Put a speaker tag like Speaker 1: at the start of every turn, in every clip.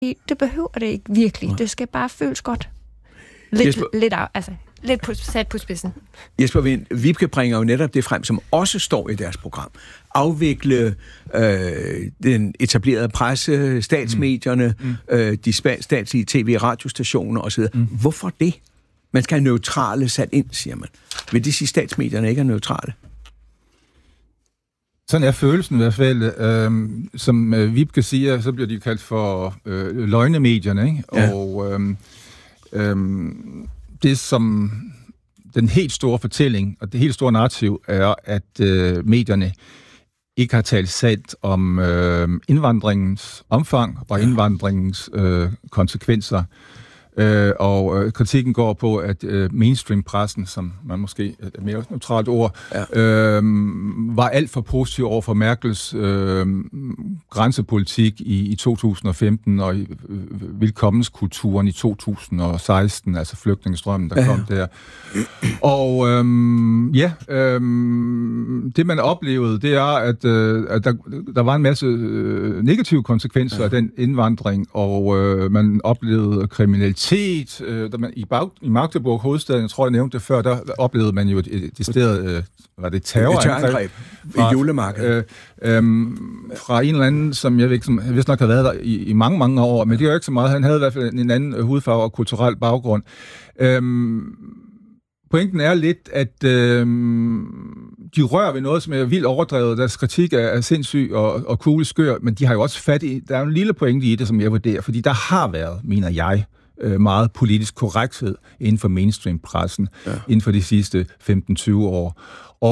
Speaker 1: det behøver det ikke virkelig. Det skal bare føles godt. Lidt sat på spidsen.
Speaker 2: Jesper Wind, Vibeke bringer jo netop det frem, som også står i deres program. Afvikle den etablerede presse, statsmedierne, de statslige tv- og radiostationer osv. Hvorfor det? Man skal have neutrale sat ind, siger man. Vil det sige, at statsmedierne ikke er neutrale?
Speaker 3: Sådan er følelsen i hvert fald. Som Vibeke siger, så bliver de kaldt for løgnemedierne, ikke? Ja. Og det som den helt store fortælling, og det helt store narrativ, er, at medierne ikke har talt sandt om indvandringens omfang og indvandringens konsekvenser. Og kritikken går på, at mainstream-pressen, som man måske et mere neutralt ord, var alt for positiv over for Merkels grænsepolitik i 2015 og i velkommenskulturen i 2016, altså flygtningestrømmen, der kom der. Og det man oplevede, det er, at der var en masse negative konsekvenser af den indvandring, og man oplevede kriminalitet. Da man i Magdeburg, hovedstaden, jeg tror, jeg nævnte det før, der oplevede man jo et decideret, var det terrorangreb?
Speaker 2: I julemarkedet.
Speaker 3: Fra en eller anden, som jeg vist nok har været der i mange, mange år, men det er jo ikke så meget. Han havde i hvert fald en anden hudfarve og kulturel baggrund. Pointen er lidt, at de rører ved noget, som er vildt overdrevet. Deres kritik er sindssyg og kugleskør, men de har jo også fat i... Der er en lille pointe i det, som jeg vurderer, fordi der har været, mener jeg, meget politisk korrekthed inden for mainstream-pressen inden for de sidste 15-20 år.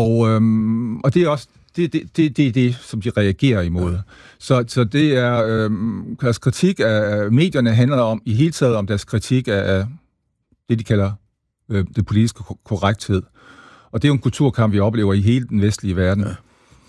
Speaker 3: Og det er også det, som de reagerer imod. Så det er... deres kritik af medierne handler om, i hele taget om deres kritik af det, de kalder det politiske korrekthed. Og det er jo en kulturkamp, vi oplever i hele den vestlige verden. Ja.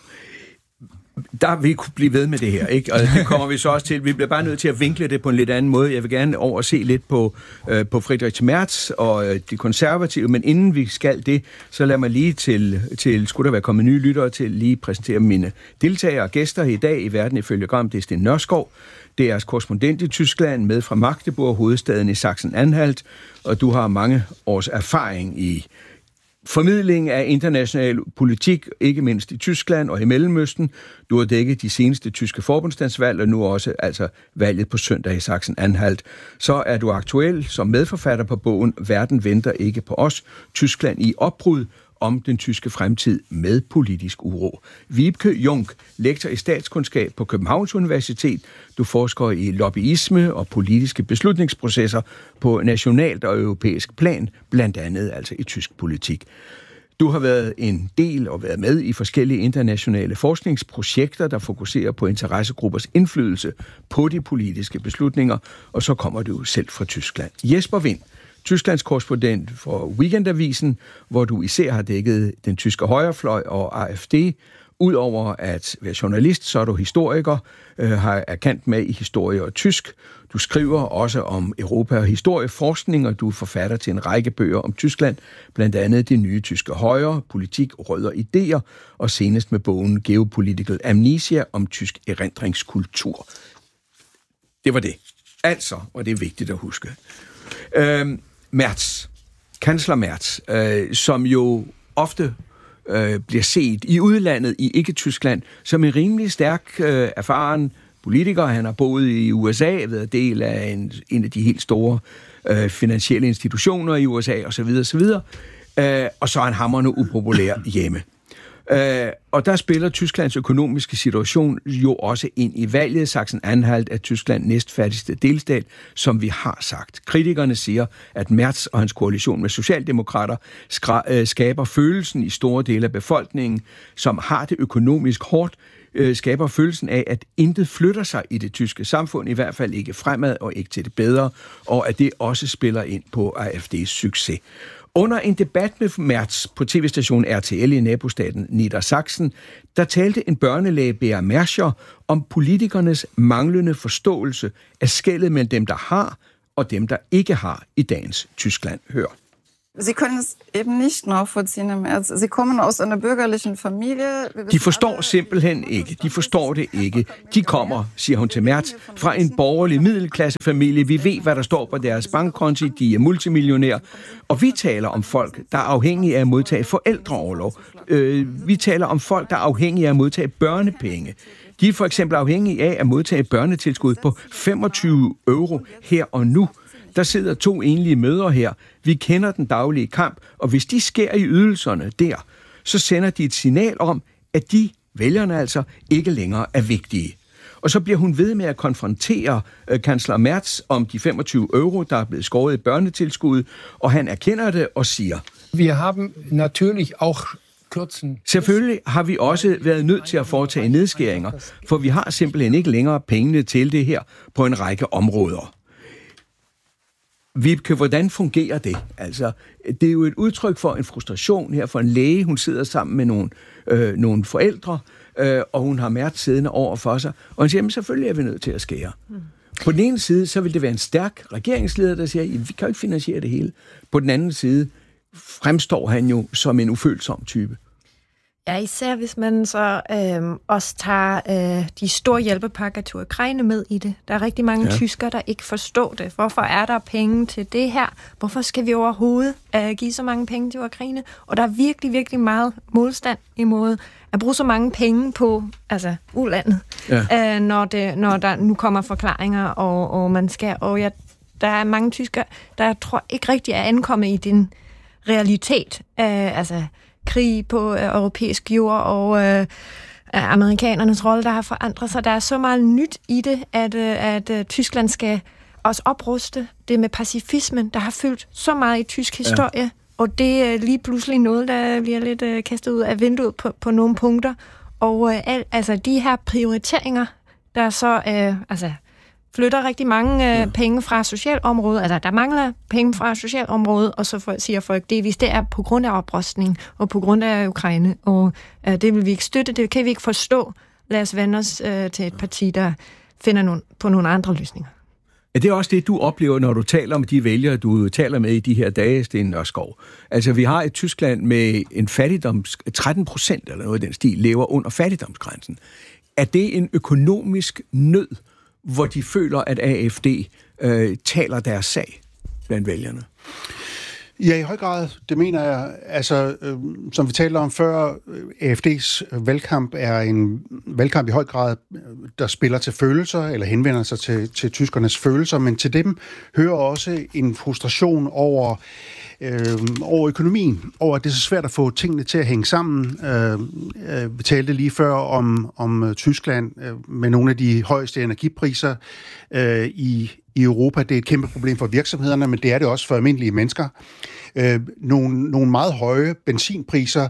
Speaker 2: Der vil kunne blive ved med det her, ikke? Og det kommer vi så også til. Vi bliver bare nødt til at vinkle det på en lidt anden måde. Jeg vil gerne over og se lidt på Friedrich Merz og de konservative, men inden vi skal det, så lad mig lige til skulle der være kommet nye lyttere til, lige præsentere mine deltagere og gæster i dag i Verden ifølge Gram. Det er Sten Nørskov, det er korrespondent i Tyskland med fra Magdeburg, hovedstaden i Sachsen-Anhalt, og du har mange års erfaring i formidling af international politik, ikke mindst i Tyskland og i Mellemøsten. Du har dækket de seneste tyske forbundsdagsvalg, og nu også altså valget på søndag i Sachsen-Anhalt. Så er du aktuel som medforfatter på bogen Verden venter ikke på os. Tyskland i opbrud, om den tyske fremtid med politisk uro. Vibeke Junk, lektor i statskundskab på Københavns Universitet. Du forsker i lobbyisme og politiske beslutningsprocesser på nationalt og europæisk plan, blandt andet altså i tysk politik. Du har været en del og været med i forskellige internationale forskningsprojekter, der fokuserer på interessegruppers indflydelse på de politiske beslutninger, og så kommer du selv fra Tyskland. Jesper Wind, Tysklands korrespondent for Weekendavisen, hvor du især har dækket den tyske højrefløj og AfD. Udover at være journalist, så er du historiker, er kendt med i historie og tysk. Du skriver også om Europa og historieforskning, og du er forfatter til en række bøger om Tyskland, blandt andet Det nye tyske højre, politik, rød og idéer, og senest med bogen Geopolitical Amnesia om tysk erindringskultur. Det var det. Altså, og det er vigtigt at huske. Merz, kansler Merz, som jo ofte bliver set i udlandet, i ikke-Tyskland, som en rimelig stærk, erfaren politiker. Han har boet i USA, været del af en af de helt store finansielle institutioner i USA, osv., osv. Og så er han hamrende upopulær hjemme. Og der spiller Tysklands økonomiske situation jo også ind i valget. Sachsen-Anhalt er Tysklands næstfattigste delstat, som vi har sagt. Kritikerne siger, at Merz og hans koalition med socialdemokrater skaber følelsen i store dele af befolkningen, som har det økonomisk hårdt, skaber følelsen af, at intet flytter sig i det tyske samfund, i hvert fald ikke fremad og ikke til det bedre, og at det også spiller ind på AfD's succes. Under en debat med Merz på tv-stationen RTL i nabostaten Niedersachsen, der talte en børnelæge, Bea Merscher, om politikernes manglende forståelse af skellet mellem dem, der har, og dem, der ikke har i dagens Tyskland. Hør.
Speaker 4: Sie können es eben nicht nachvollziehen, Herr Merz. Sie kommen aus einer bürgerlichen Familie.
Speaker 2: De forstår simpelthen ikke. De forstår det ikke. De kommer, siger hun til Merz, fra en borgerlig middelklassefamilie. Vi ved, hvad der står på deres bankkonti. De er multimillionærer. Og vi taler om folk, der er afhængige af at modtage forældreorlov. Vi taler om folk, der er afhængige af at modtage børnepenge. De er for eksempel afhængige af at modtage børnetilskud på 25 euro her og nu. Der sidder 2 enlige mødre her. Vi kender den daglige kamp, og hvis de skærer i ydelserne der, så sender de et signal om, at de, vælgerne altså, ikke længere er vigtige. Og så bliver hun ved med at konfrontere kansler Merz om de 25 euro, der er blevet skåret i børnetilskud, og han erkender det og siger:
Speaker 5: Wir haben natürlich auch
Speaker 2: Selvfølgelig har vi også været nødt til at foretage nedskæringer, for vi har simpelthen ikke længere pengene til det her på en række områder. Vibeke, hvordan fungerer det? Altså, det er jo et udtryk for en frustration her for en læge. Hun sidder sammen med nogle forældre, og hun har Merz siddende over for sig. Og hun siger, jamen selvfølgelig er vi nødt til at skære. På den ene side, så vil det være en stærk regeringsleder, der siger, vi kan jo ikke finansiere det hele. På den anden side fremstår han jo som en ufølsom type.
Speaker 1: Ja, især hvis man så også tager de store hjælpepakker til Ukraine med i det. Der er rigtig mange tyskere, der ikke forstår det. Hvorfor er der penge til det her? Hvorfor skal vi overhovedet give så mange penge til Ukraine? Og der er virkelig, virkelig meget modstand imod at bruge så mange penge på ulandet, når der nu kommer forklaringer, og man skal... Og der er mange tyskere, der tror ikke rigtig er ankommet i den realitet, krig på europæisk jord og amerikanernes rolle, der har forandret sig. Der er så meget nyt i det, at Tyskland skal også opruste det med pacifismen, der har fyldt så meget i tysk historie, og det er lige pludselig noget, der bliver lidt kastet ud af vinduet på nogle punkter. Og de her prioriteringer, der så flytter rigtig mange penge fra socialområdet. Der mangler penge fra socialområdet, og så siger folk, det er på grund af oprustning og på grund af Ukraine, og det vil vi ikke støtte, det kan vi ikke forstå. Lad os vende os til et parti, der finder på nogle andre løsninger.
Speaker 2: Er det også det, du oplever, når du taler om de vælgere, du taler med i de her dage, Sten Nørskov? Altså, vi har et Tyskland med en 13% eller noget af den stil, lever under fattigdomsgrænsen. Er det en økonomisk nød, hvor de føler, at AfD taler deres sag blandt vælgerne?
Speaker 6: Ja, i høj grad. Det mener jeg. Altså, som vi talte om før, AfD's valgkamp er en valgkamp i høj grad, der spiller til følelser, eller henvender sig til tyskernes følelser, men til dem hører også en frustration over økonomien, over at det er så svært at få tingene til at hænge sammen. Vi talte lige før om Tyskland med nogle af de højeste energipriser i Europa. Det er et kæmpe problem for virksomhederne, men det er det også for almindelige mennesker. Nogle meget høje benzinpriser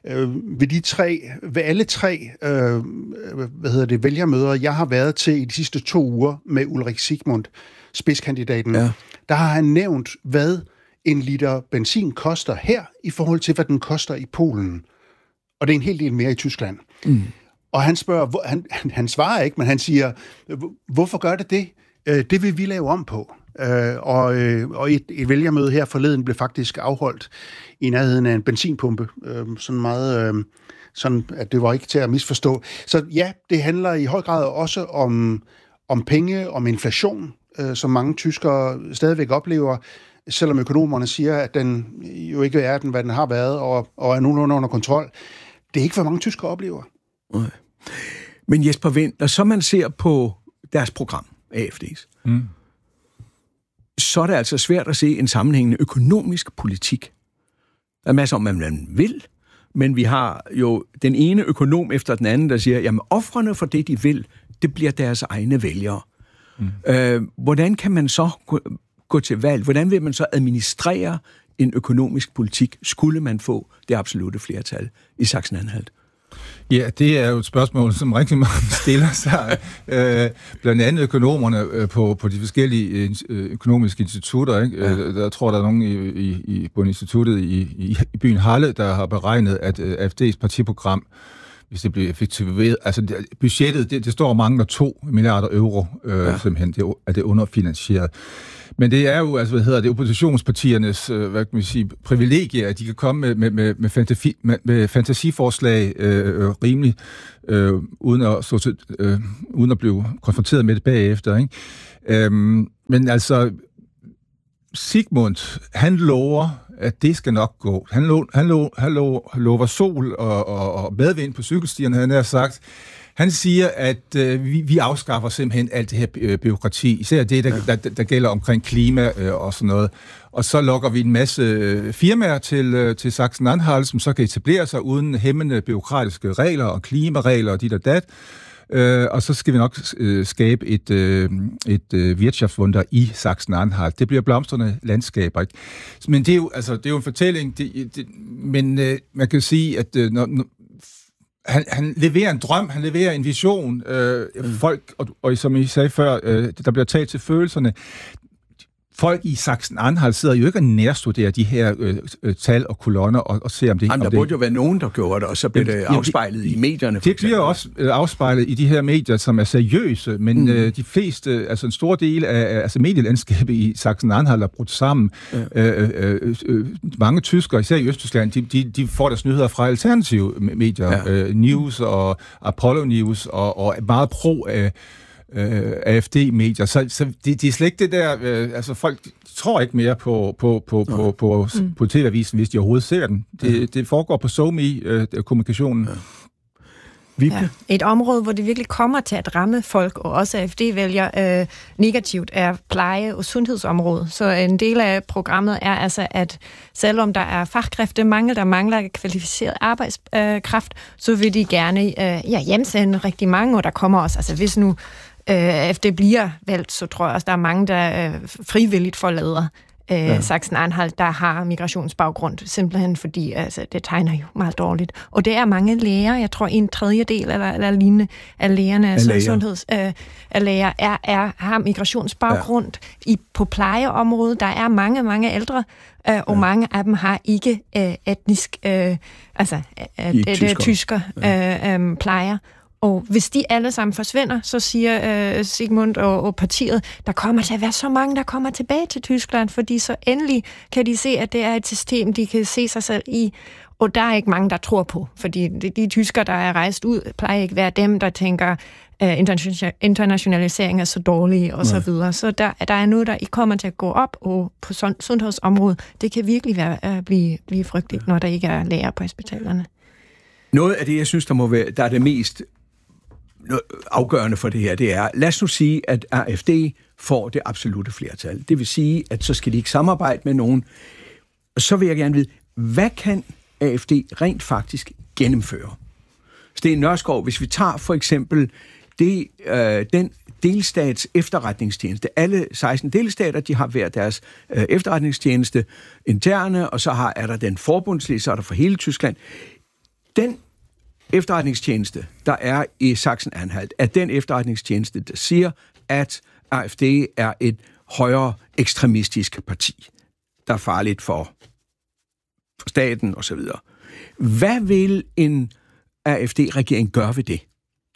Speaker 6: ved alle tre vælgermøder, jeg har været til i de sidste 2 uger med Ulrik Sigmund, spidskandidaten. Ja. Der har han nævnt, hvad en liter benzin koster her, i forhold til, hvad den koster i Polen. Og det er en hel del mere i Tyskland. Mm. Og han spørger, han svarer ikke, men han siger, hvorfor gør det? Det vil vi lave om på. Og et vælgermøde her forleden blev faktisk afholdt i nærheden af en benzinpumpe. Sådan meget, sådan at det var ikke til at misforstå. Så ja, det handler i høj grad også om penge, om inflation, som mange tyskere stadigvæk oplever, selvom økonomerne siger, at den jo ikke er hvad den har været, og er nogenlunde under kontrol. Det er ikke, hvad mange tyskere oplever.
Speaker 2: Nej. Men Jesper Wind, når så man ser på deres program, AfD's, så er det altså svært at se en sammenhængende økonomisk politik. Der er masser om, hvad man vil, men vi har jo den ene økonom efter den anden, der siger, jamen ofrene for det, de vil, det bliver deres egne vælgere. Hvordan kan man så gå til valg? Hvordan vil man så administrere en økonomisk politik, skulle man få det absolutte flertal i Sachsen-Anhalt?
Speaker 3: Ja, det er jo et spørgsmål, som rigtig mange stiller sig. Blandt andet økonomerne på de forskellige økonomiske institutter. Ikke? Ja. Der tror, der er nogen på instituttet i byen Halle, der har beregnet, at AfD's partiprogram hvis det bliver effektiveret. Altså budgettet, det står og mangler 2 milliarder euro, simpelthen. Det er underfinansieret. Men det er jo, altså, oppositionspartiernes, hvad kan man sige, privilegier, at de kan komme med fantasiforslag rimeligt, uden at blive konfronteret med det bagefter, ikke? Men altså, Sigmund, han lover, at det skal nok gå. Han lover sol og medvind på cykelstierne, han har sagt. Han siger, at vi afskaffer simpelthen alt det her bureaukrati, især det, der gælder omkring klima og sådan noget. Og så lokker vi en masse firmaer til Sachsen-Anhalt, som så kan etablere sig uden hæmmende bureaukratiske regler og klimaregler og dit og dat. Og så skal vi nok skabe et Wirtschaftswunder i Sachsen-Anhalt. Det bliver blomstrende landskaber, ikke? Men det er jo, det er jo en fortælling, men man kan sige, at han leverer en drøm, han leverer en vision. Folk, og som I sagde før, der bliver talt til følelserne. Folk i Sachsen-Anhalt sidder jo ikke og nærstuderer de her tal og kolonner og ser om det.
Speaker 2: Jamen, der burde jo være nogen, der gjorde det, og så bliver det afspejlet i medierne.
Speaker 3: Det bliver også afspejlet i de her medier, som er seriøse, men de fleste, altså en stor del af medielandskabet i Sachsen-Anhalt er brudt sammen. Mange tyskere, især i Østtyskland, de får deres nyheder fra alternative medier, News og Apollo News, og meget pro AfD-medier. Så det er slet ikke det der... folk tror ikke mere på TV-avisen, hvis de overhovedet ser den. Det foregår på SoMe-kommunikationen.
Speaker 1: Ja. Et område, hvor det virkelig kommer til at ramme folk, og også AfD-vælger negativt, er pleje- og sundhedsområdet. Så en del af programmet er altså, at selvom der er fagkræftemangel, der mangler kvalificeret arbejdskraft, så vil de gerne hjemsende rigtig mange, og der kommer også, altså hvis nu AfD bliver valgt, så tror jeg også, der er mange, der frivilligt forlader Sachsen-Anhalt, der har migrationsbaggrund, simpelthen fordi det tegner jo meget dårligt. Og det er mange læger, jeg tror 1/3 eller lignende af lægerne, af læger har migrationsbaggrund på plejeområdet. Der er mange ældre, og mange af dem har ikke etnisk, tysker plejer. Og hvis de alle sammen forsvinder, så siger Sigmund og partiet, der kommer til at være så mange, der kommer tilbage til Tyskland, fordi så endelig kan de se, at det er et system, de kan se sig selv i. Og der er ikke mange, der tror på, fordi de tyskere, der er rejst ud, plejer ikke være dem, der tænker, internationalisering er så dårlig og så videre. Så der er noget, der ikke kommer til at gå op, og på sundhedsområdet, det kan virkelig blive frygteligt, når der ikke er læger på hospitalerne.
Speaker 2: Noget af det, jeg synes, der er det mest afgørende for det her, det er, lad os nu sige, at AfD får det absolutte flertal. Det vil sige, at så skal de ikke samarbejde med nogen. Og så vil jeg gerne vide, hvad kan AfD rent faktisk gennemføre? Sten Nørskov, hvis vi tager for eksempel den delstats efterretningstjeneste. Alle 16 delstater, de har hver deres efterretningstjeneste interne, og så er der den forbundslige, så er der for hele Tyskland. Den efterretningstjeneste, der er i Sachsen-Anhalt, er den efterretningstjeneste, der siger, at AfD er et højere ekstremistisk parti, der er farligt for staten osv. Hvad vil en AfD-regering gøre ved det?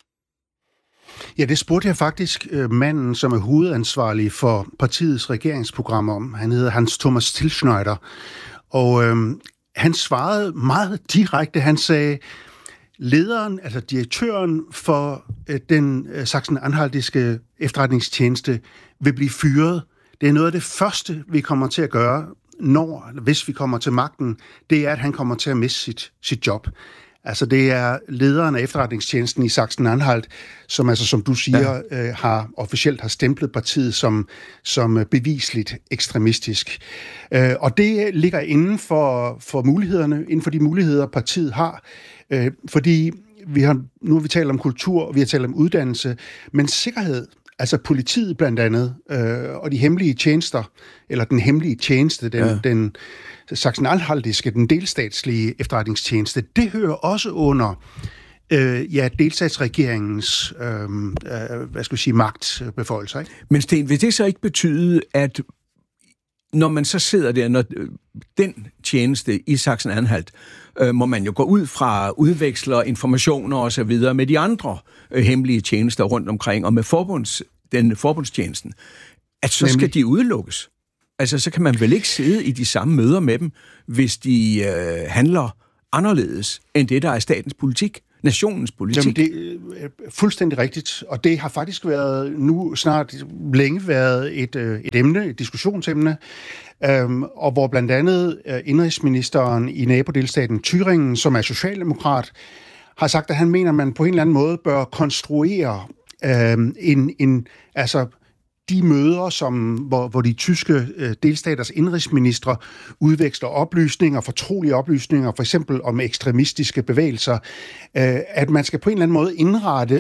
Speaker 6: Ja, det spurgte jeg faktisk manden, som er hovedansvarlig for partiets regeringsprogram om. Han hedder Hans Thomas Tilschneider. Og han svarede meget direkte. Han sagde, lederen, altså direktøren for den sachsen-anhaltiske efterretningstjeneste, vil blive fyret. Det er noget af det første, vi kommer til at gøre, hvis vi kommer til magten, det er, at han kommer til at miste sit job. Altså det er lederen af efterretningstjenesten i Sachsen-Anhalt, som altså, som du siger, officielt har stemplet partiet som bevisligt ekstremistisk. Og det ligger inden for mulighederne, inden for de muligheder, partiet har. Fordi nu har vi talt om kultur, og vi har talt om uddannelse, men sikkerhed, altså politiet blandt andet, og de hemmelige tjenester, eller den hemmelige tjeneste, den Sachsen-Anhaltiske, den delstatslige efterretningstjeneste, det hører også under delstatsregeringens magtbeføjelser. Ikke?
Speaker 2: Men Sten, vil det så ikke betyde, at når man så sidder der, når den tjeneste i Sachsen-Anhalt, må man jo gå ud fra udveksler informationer og så videre med de andre hemmelige tjenester rundt omkring, og med forbundstjenesten, at så skal de udelukkes. Altså, så kan man vel ikke sidde i de samme møder med dem, hvis de handler anderledes end det, der er statens politik, nationens politik.
Speaker 6: Jamen, det er fuldstændig rigtigt, og det har faktisk været nu snart længe været et emne, et diskussionsemne, og hvor blandt andet indrigsministeren i nabodelstaten Thüringen, som er socialdemokrat, har sagt, at han mener, at man på en eller anden måde bør konstruere altså de møder, hvor de tyske delstaters indrigsministre udveksler oplysninger, fortrolige oplysninger, for eksempel om ekstremistiske bevægelser, at man skal på en eller anden måde indrette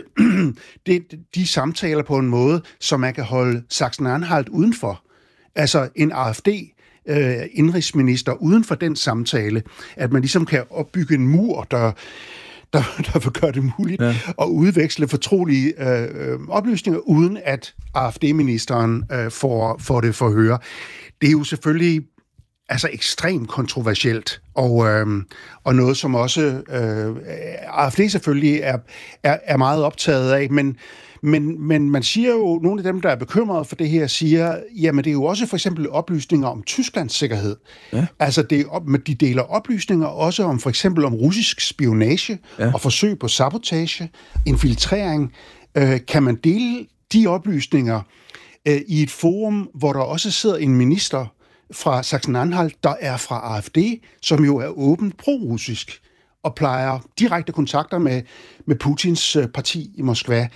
Speaker 6: de samtaler på en måde, så man kan holde Sachsen-Anhalt udenfor. Altså en AfD-indrigsminister uden for den samtale, at man ligesom kan opbygge en mur, der vil gøre det muligt at udveksle fortrolige oplysninger, uden at AfD-ministeren får det for høre. Det er jo selvfølgelig ekstremt kontroversielt, og noget, som også AfD selvfølgelig er meget optaget af, men man siger jo, nogle af dem, der er bekymrede for det her, siger, jamen det er jo også for eksempel oplysninger om Tysklands sikkerhed. Ja. Altså de deler oplysninger også om for eksempel om russisk spionage og forsøg på sabotage, infiltrering. Kan man dele de oplysninger i et forum, hvor der også sidder en minister fra Sachsen-Anhalt, der er fra AfD, som jo er åbent pro-russisk og plejer direkte kontakter med Putins parti i Moskva.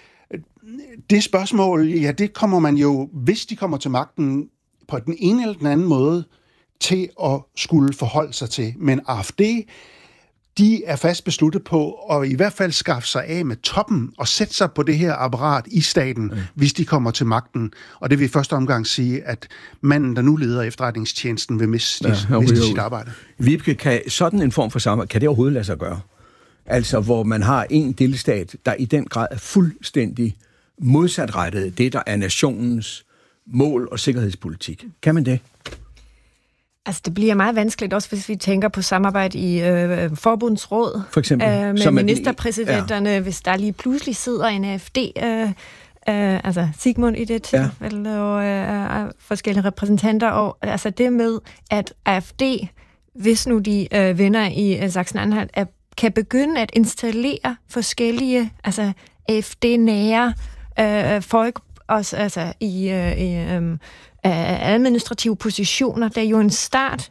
Speaker 6: Det spørgsmål, det kommer man jo, hvis de kommer til magten, på den ene eller den anden måde, til at skulle forholde sig til. Men AfD, de er fast besluttet på at i hvert fald skaffe sig af med toppen og sætte sig på det her apparat i staten, hvis de kommer til magten. Og det vil i første omgang sige, at manden, der nu leder efterretningstjenesten, vil miste sit arbejde.
Speaker 2: Vibeke, kan sådan en form for samarbejde, kan det overhovedet lade sig gøre? Altså, hvor man har en delstat, der i den grad er fuldstændig modsatrettet det, der er nationens mål og sikkerhedspolitik. Kan man det?
Speaker 1: Altså, det bliver meget vanskeligt, også hvis vi tænker på samarbejde i forbundsråd.
Speaker 2: For eksempel.
Speaker 1: Med ministerpræsidenterne, hvis der lige pludselig sidder en AfD, altså Sigmund i det tilfælde, og forskellige repræsentanter. Og altså det med, at AfD, hvis nu de vinder i Sachsen-Anhalt, kan begynde at installere forskellige, altså AfD-nære folk, også altså i administrative positioner. Det er jo en start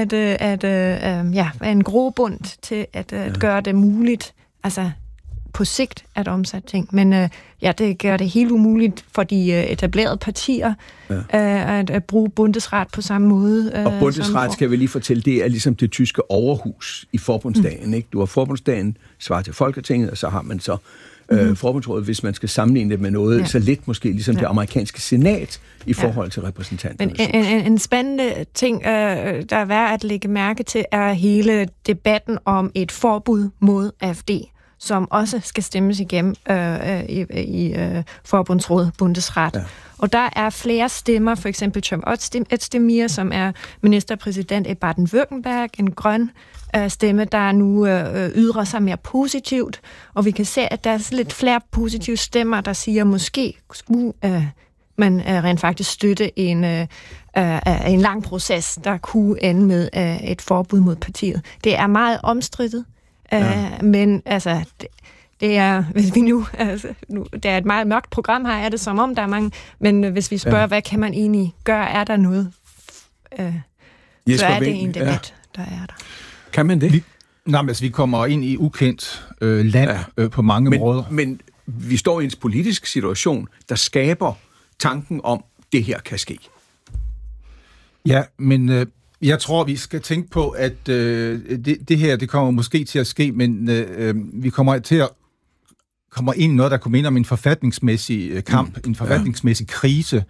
Speaker 1: af en grobund til at gøre det muligt, altså på sigt at omsætte ting. Men det gør det helt umuligt for de etablerede partier at bruge Bundesrat på samme måde.
Speaker 2: Og Bundesrat, skal vi lige fortælle, det er ligesom det tyske overhus i forbundsdagen. Ikke? Du har forbundsdagen, svarer til Folketinget, og så har man så forbundsrådet, hvis man skal sammenligne det med noget så lidt måske ligesom det amerikanske senat i forhold til repræsentanterne.
Speaker 1: Men en spændende ting, der er værd at lægge mærke til, er hele debatten om et forbud mod AfD, som også skal stemmes igennem i forbundsrådet, Bundesrat. Ja. Og der er flere stemmer, for eksempel Cem Özdemir, som er ministerpræsident i Baden-Württemberg, en grøn stemme, der nu ydrer sig mere positivt. Og vi kan se, at der er lidt flere positive stemmer, der siger, måske skulle man rent faktisk støtte en lang proces, der kunne ende med et forbud mod partiet. Det er meget omstridtet. Men altså, det er, hvis vi nu, det er et meget mørkt program her, er det som om der er mange, men hvis vi spørger, hvad kan man egentlig gøre, er der noget, så er det en debat, der er der.
Speaker 2: Kan man det?
Speaker 3: Vi kommer ind i ukendt land på mange måder.
Speaker 2: Men vi står i en politisk situation, der skaber tanken om, det her kan ske.
Speaker 3: Ja, men jeg tror, vi skal tænke på, at det her, det kommer måske til at ske, men vi kommer til at kommer ind i noget, der kunne minde om en forfatningsmæssig kamp, en forfatningsmæssig krise,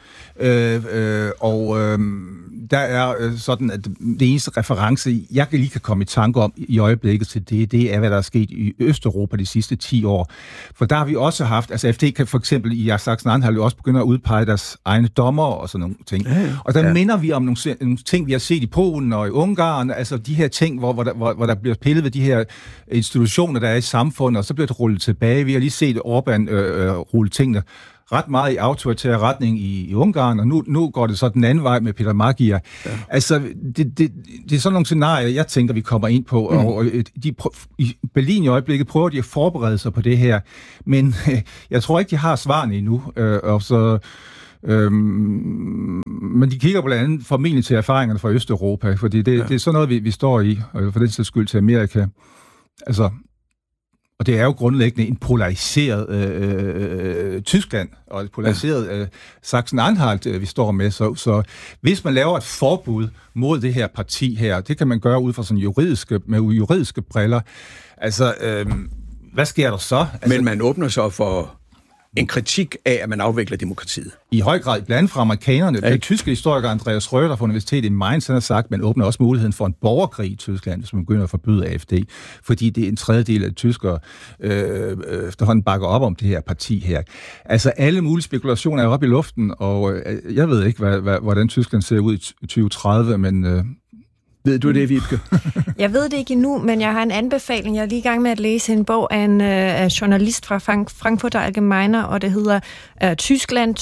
Speaker 3: der er sådan, at det eneste reference, jeg lige kan komme i tanke om i øjeblikket til det er, hvad der er sket i Østeuropa de sidste 10 år. For der har vi også haft, altså FD kan for eksempel i Sachsen-Anhalt jo også begynde at udpege deres egne dommer og sådan nogle ting. Og der minder vi om nogle ting, vi har set i Polen og i Ungarn, altså de her ting, hvor der bliver pillet ved de her institutioner, der er i samfundet, og så bliver det rullet tilbage. Vi har lige set Orbán rulle tingene ret meget i autoritær retning i Ungarn, og nu går det så den anden vej med Peter Magyar. Ja. Altså, det er sådan nogle scenarier, jeg tænker, vi kommer ind på, og i Berlin i øjeblikket prøver de at forberede sig på det her, men jeg tror ikke, de har svarene endnu, men de kigger blandt andet formentlig til erfaringerne fra Østeuropa, fordi det er sådan noget, vi står i, og for den sags skyld til Amerika. Altså, og det er jo grundlæggende en polariseret Tyskland og et polariseret Sachsen-Anhalt, vi står med. Så hvis man laver et forbud mod det her parti her, det kan man gøre ud fra sådan juridiske briller. Altså, hvad sker der så? Altså,
Speaker 2: men man åbner så for en kritik af, at man afvikler demokratiet.
Speaker 3: I høj grad, blandt andet fra amerikanerne. Den tyske historiker Andreas Schröder fra Universitetet i Mainz, han har sagt, at man åbner også muligheden for en borgerkrig i Tyskland, hvis man begynder at forbyde AfD, fordi det er en tredjedel af tyskere efterhånden bakker op om det her parti her. Altså, alle mulige spekulationer er oppe i luften, og jeg ved ikke, hvordan Tyskland ser ud i 2030, men...
Speaker 2: Ved du det, Vibeke?
Speaker 1: Jeg ved det ikke endnu, men jeg har en anbefaling. Jeg er lige i gang med at læse en bog af en journalist fra Frankfurter Allgemeiner, og det hedder Tyskland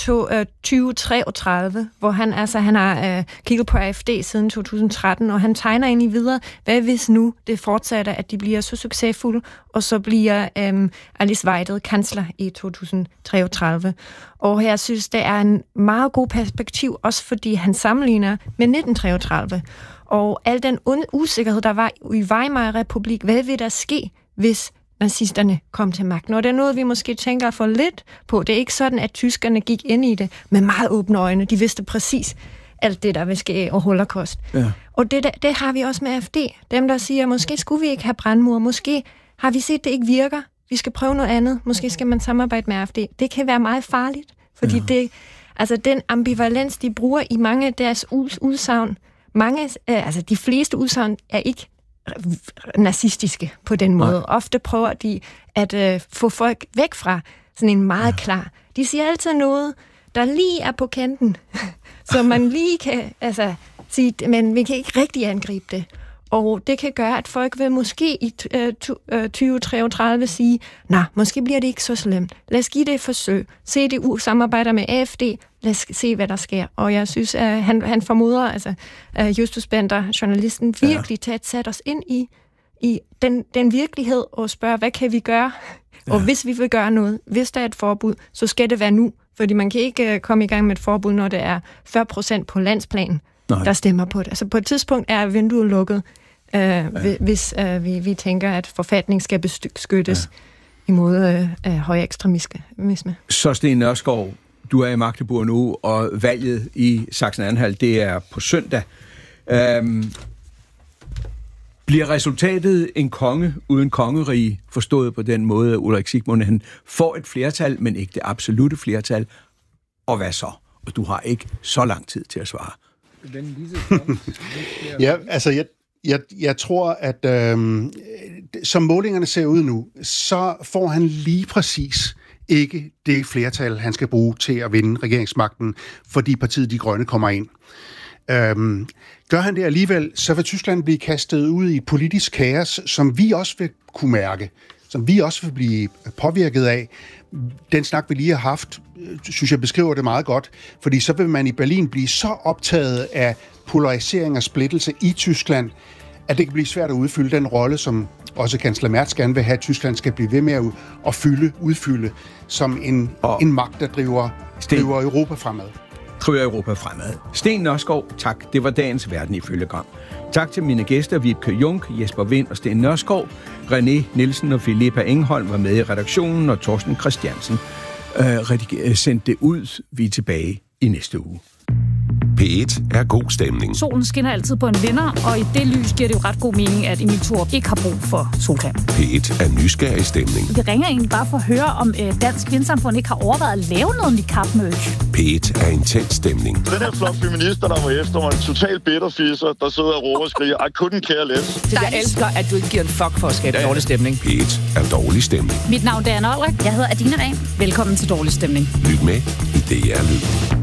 Speaker 1: 2033, hvor han har kigget på AfD siden 2013, og han tegner egentlig videre, hvad hvis nu det fortsætter, at de bliver så succesfulde, og så bliver Alice Weidel kansler i 2033. Og jeg synes, det er en meget god perspektiv, også fordi han sammenligner med 1933. Og al den usikkerhed, der var i Weimar-republik, hvad vil der ske, hvis nazisterne kom til magten? Og det er noget, vi måske tænker for lidt på. Det er ikke sådan, at tyskerne gik ind i det med meget åbne øjne. De vidste præcis alt det, der vil ske, og holocaust. Ja. Og det har vi også med AfD. Dem, der siger, måske skulle vi ikke have brandmur, måske har vi set, det ikke virker. Vi skal prøve noget andet. Måske skal man samarbejde med AfD. Det kan være meget farligt, fordi den ambivalens, de bruger i mange af deres udsagn, de fleste udsagn er ikke nazistiske på den måde. Nej. Ofte prøver de at få folk væk fra sådan en meget klar. De siger altid noget, der lige er på kanten, så man lige kan sige, men vi kan ikke rigtig angribe det. Og det kan gøre, at folk vil måske i 2033 sige, måske bliver det ikke så slemt. Lad os give det et forsøg. Se det samarbejder med AfD. Lad os se, hvad der sker. Og jeg synes, at han formoder, Justus Bender, journalisten, virkelig til at sætte os ind i den virkelighed og spørge, hvad kan vi gøre? Ja. Og hvis vi vil gøre noget, hvis der er et forbud, så skal det være nu. Fordi man kan ikke komme i gang med et forbud, når det er 40% på landsplan, der stemmer på det. Altså på et tidspunkt er vinduet lukket, hvis vi tænker, at forfatningen skal beskyttes imod høj ekstremisme. Så
Speaker 2: Steen Nørskov, du er i Magdeburg nu, og valget i Sachsen-Anhalt, det er på søndag. Bliver resultatet en konge uden kongerige, forstået på den måde, at Ulrik Sigmund han får et flertal, men ikke det absolutte flertal? Og hvad så? Og du har ikke så lang tid til at svare.
Speaker 6: Jeg tror, at som målingerne ser ud nu, så får han lige præcis ikke det flertal, han skal bruge til at vinde regeringsmagten, fordi partiet De Grønne kommer ind. Gør han det alligevel, så vil Tyskland blive kastet ud i et politisk kaos, som vi også vil kunne mærke, som vi også vil blive påvirket af. Den snak, vi lige har haft, synes jeg beskriver det meget godt, fordi så vil man i Berlin blive så optaget af polarisering og splittelse i Tyskland, at det kan blive svært at udfylde den rolle, som også kansler Merz gerne vil have, at Tyskland skal blive ved med at udfylde som en magt, der driver Europa fremad.
Speaker 2: Driver Europa fremad. Steen Nørskov, tak. Det var dagens Verden ifølge Gram. Tak til mine gæster, Vibeke Junk, Jesper Wind og Steen Nørskov. René Nielsen og Filippa Engholm var med i redaktionen, og Torsten Christiansen sendte det ud. Vi er tilbage i næste uge.
Speaker 7: P1 er god stemning.
Speaker 8: Solen skinner altid på en vinder, og i det lys giver det jo ret god mening, at Emil Thorup ikke har brug for solcreme.
Speaker 7: P1 er nysgerrig stemning.
Speaker 8: Vi ringer egentlig bare for at høre, om Dansk Vindsamfund ikke har overvejet at lave noget niqab-merch.
Speaker 7: P1 er intens stemning.
Speaker 9: Den her flok feminister, der var efter mig, en total bitterfisser, der sidder og råber og skriger, I couldn't care less.
Speaker 10: Jeg elsker, at du ikke giver en fuck for at skabe dårlig stemning.
Speaker 7: P1 er dårlig stemning.
Speaker 8: Mit navn er Anna Olrik. Jeg hedder Adina Dahl. Velkommen til Dårlig Stemning.
Speaker 7: Lyt med i DR Lyd.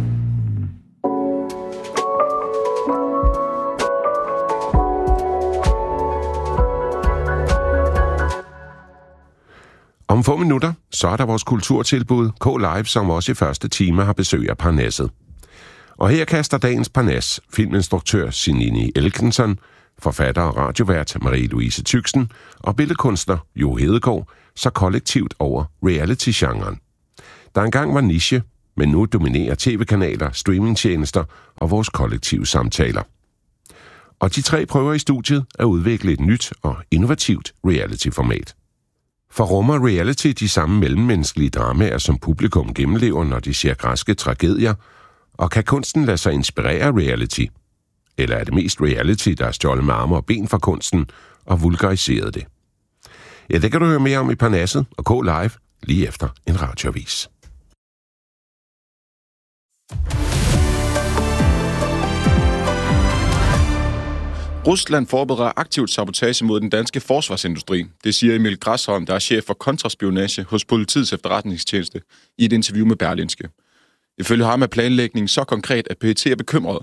Speaker 7: Om få minutter, så er der vores kulturtilbud K-Live, som også i første time har besøg af Parnasset. Og her kaster dagens Parnas filminstruktør Sinini Elkenson, forfatter og radiovært Marie-Louise Tyksen og billedkunstner Jo Hedegaard så kollektivt over reality-genren. Der engang var niche, men nu dominerer tv-kanaler, streamingtjenester og vores kollektive samtaler. Og de tre prøver i studiet at udvikle et nyt og innovativt reality-format. For rummer reality de samme mellemmenneskelige dramaer, som publikum gennemlever, når de ser græske tragedier, og kan kunsten lade sig inspirere reality? Eller er det mest reality, der er stjålet med arme og ben fra kunsten og vulgariseret det? Ja, det kan du høre mere om i Parnasset og K-Live lige efter en radioavis.
Speaker 11: Rusland forbereder aktivt sabotage mod den danske forsvarsindustri. Det siger Emil Græsholm, der er chef for kontraspionage hos Politiets Efterretningstjeneste, i et interview med Berlingske. Ifølge ham er planlægningen så konkret, at PET er bekymret.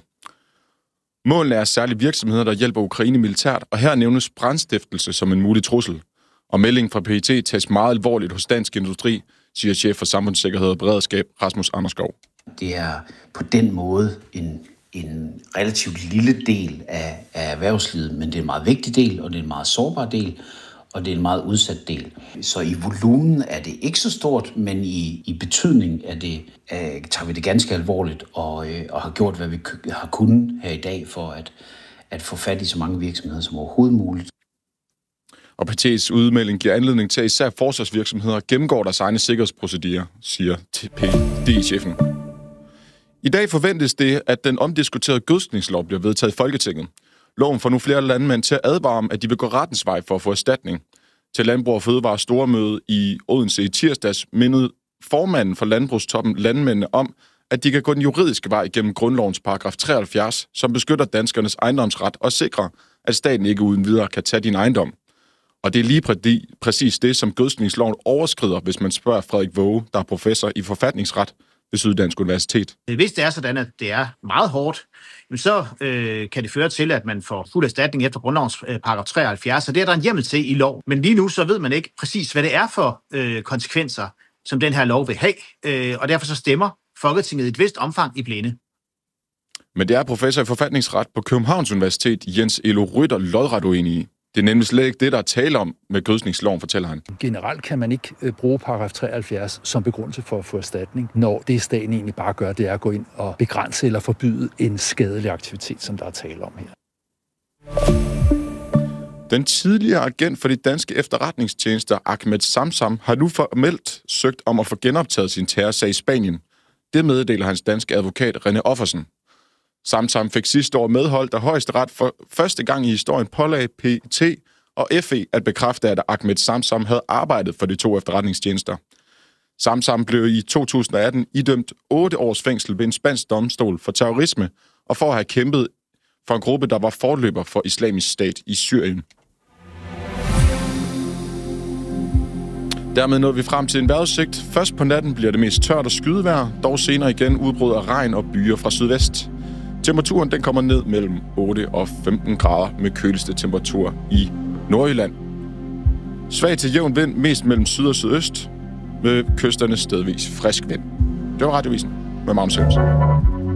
Speaker 11: Målene er særligt virksomheder, der hjælper Ukraine militært, og her nævnes brandstiftelse som en mulig trussel. Og meldingen fra PET tages meget alvorligt hos dansk industri, siger chef for samfundssikkerhed og beredskab Rasmus Anderskov.
Speaker 12: Det er på den måde en relativt lille del af erhvervslivet, men det er en meget vigtig del, og det er en meget sårbar del, og det er en meget udsat del. Så i volumen er det ikke så stort, men i betydning tager vi det ganske alvorligt, og har gjort, hvad vi har kunnet her i dag, for at få fat i så mange virksomheder som overhovedet muligt.
Speaker 11: Og PET's udmelding giver anledning til, at især forsvarsvirksomheder gennemgår deres egne sikkerhedsprocedurer, siger PET-chefen. I dag forventes det, at den omdiskuterede gødskningslov bliver vedtaget i Folketinget. Loven får nu flere landmænd til at advare om, at de vil gå rettens vej for at få erstatning. Til Landbrug og Fødevare Stormøde i Odense i tirsdags mindede formanden for landbrugstoppen landmændene om, at de kan gå den juridiske vej gennem grundlovens paragraf 73, som beskytter danskernes ejendomsret og sikrer, at staten ikke uden videre kan tage din ejendom. Og det er lige præcis det, som gødskningsloven overskrider, hvis man spørger Frederik Våge, der er professor i forfatningsret ved Syddansk Universitet.
Speaker 13: Hvis det er sådan, at det er meget hårdt, så kan det føre til, at man får fuld erstatning efter grundlovens paragraf 73, så det er der en hjemmel til i lov. Men lige nu så ved man ikke præcis, hvad det er for konsekvenser, som den her lov vil have, og derfor så stemmer Folketinget i et vist omfang i blinde.
Speaker 11: Men det er professor i forfatningsret på Københavns Universitet, Jens Elo Rytter, lodret uenig i. Det er nemlig slet ikke det, der er tale om med gødskningsloven, fortæller han.
Speaker 14: Generelt kan man ikke bruge paragraf 73 som begrundelse for at få erstatning, når det staten egentlig bare gør, det er at gå ind og begrænse eller forbyde en skadelig aktivitet, som der er tale om her.
Speaker 11: Den tidligere agent for de danske efterretningstjenester, Ahmed Samsam, har nu formelt søgt om at få genoptaget sin terrorsag i Spanien. Det meddeler hans danske advokat René Offersen. Samsam fik sidste år medhold, da Højesteret for første gang i historien pålagde PET og FE at bekræfte, at Ahmed Samsam havde arbejdet for de to efterretningstjenester. Samsam blev i 2018 idømt 8 års fængsel ved en spansk domstol for terrorisme og for at have kæmpet for en gruppe, der var forløber for Islamisk Stat i Syrien. Dermed nåede vi frem til en vejrudsigt. Først på natten bliver det mest tørt og skydevejr, dog senere igen udbryder regn og byer fra sydvest. Temperaturen den kommer ned mellem 8 og 15 grader med køligste temperatur i Nordjylland. Svag til jævn vind, mest mellem syd og sydøst, med kysterne stedvis frisk vind. Det var Radiovisen med Magnus Hemmels.